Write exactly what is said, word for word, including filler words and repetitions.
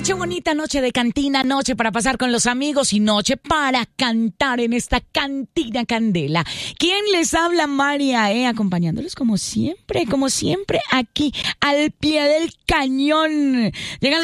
Noche bonita, noche de cantina, noche para pasar con los amigos y noche para cantar en esta cantina candela. ¿Quién les habla? María, eh, acompañándolos como siempre, como siempre, aquí al pie del cañón. Llegan los